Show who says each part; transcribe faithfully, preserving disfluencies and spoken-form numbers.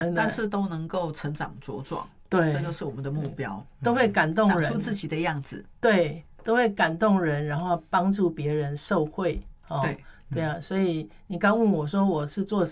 Speaker 1: 但是都能够成长茁壮，
Speaker 2: 对，
Speaker 1: 这就是我们的目标，
Speaker 2: 都会感动人，
Speaker 1: 长出自己的样子，
Speaker 2: 对，都会感动人，然后帮助别人受惠，哦，
Speaker 1: 对
Speaker 2: 对啊，所以你刚问我说我是做